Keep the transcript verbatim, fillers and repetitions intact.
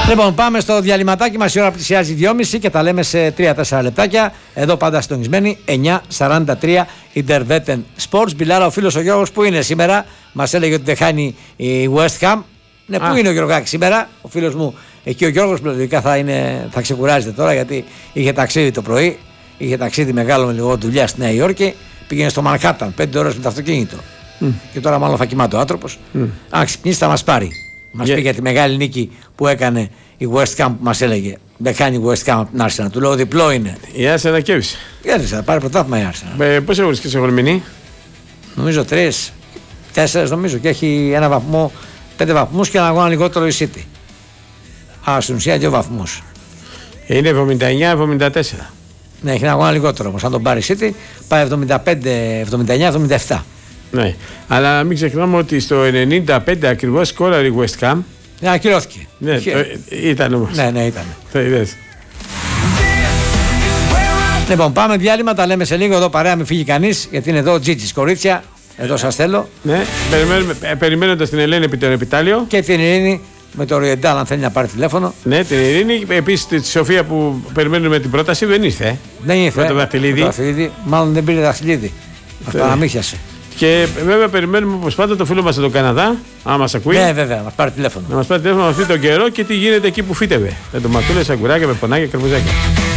Λοιπόν, πάμε στο διαλυματάκι μας. Η ώρα πλησιάζει δυόμιση και τα λέμε σε τρία τέσσερα λεπτάκια. Εδώ πάντα συντονισμένοι, εννιά σαράντα τρία Interveten Sports. Μπιλάρα, ο φίλος ο Γιώργος που είναι σήμερα. Μας έλεγε ότι δεν χάνει η West Ham. Ναι, πού είναι ο Γιώργος σήμερα, ο φίλος μου. Εκεί ο Γιώργος πλέον θα, είναι, θα ξεκουράζεται τώρα γιατί είχε ταξίδι το πρωί. Είχε ταξίδι μεγάλο με λίγο δουλειά στη Νέα Υόρκη. Πήγαινε στο Μανχάταν πέντε ώρες με το αυτοκίνητο. Mm. Και τώρα μάλλον θα κοιμάται ο άνθρωπος. Mm. Αν ξυπνήσει θα μας πάρει. Μας yeah. πει για τη μεγάλη νίκη που έκανε η West Ham που μας έλεγε. Δεν κάνει η West Ham από την Arsenal. Του λέω διπλό είναι. Η Arsenal κέρδισε. Κέρδισε, θα πάρει πρωτάθλημα η Arsenal. Ε, Πώς έχω σε Χολμηνή? Νομίζω τρεις, τέσσερις νομίζω και έχει ένα βαθμό, πέντε βαθμούς και ένα αγώνα λιγότερο η City. Α, στην ουσία δύο βαθμούς. Είναι εβδομήντα εννιά εβδομήντα τέσσερα. Ναι, έχει ένα αγώνα λιγότερο όμως. Αν τον πάρει η City πάει εβδομήντα πέντε εβδομήντα εννιά εβδομήντα επτά. Ναι, αλλά μην ξεχνάμε ότι στο ενενήντα πέντε ακριβώς σκόραρε η West Ham. Ναι, ακυρώθηκε. Ναι, το, ήταν όμως. Ναι, ναι, ήταν. Το είδες. Λοιπόν, πάμε διάλειμμα, τα λέμε σε λίγο εδώ παρέα, μην φύγει κανείς, γιατί είναι εδώ ο Τζίτζης, κορίτσια, εδώ σας θέλω. Ναι, περιμένοντας την Ελένη επί τον επιτάλιο. Και την Ειρήνη με το Ριεντάλ, αν θέλει να πάρει τηλέφωνο. Ναι, την Ειρήνη, επίσης τη Σοφία που περιμένουμε την πρόταση, δεν ήρθε. Ε. Δεν ήρθε. Με το δαχτυλίδι. Μάλλον δεν πήρε δαχτυλίδι. Αυτό αναμίχιασε. Και βέβαια περιμένουμε όπως πάντα το φίλο μας από τον Καναδά, άμα μας ακούει. Ναι, βέβαια, να μας πάρει τηλέφωνο. Να μας πάρει τηλέφωνο αυτή τον καιρό και τι γίνεται εκεί που φύτευε. Με το ματούλες, αγκουράκια, με πονάκια, καρπουζάκια.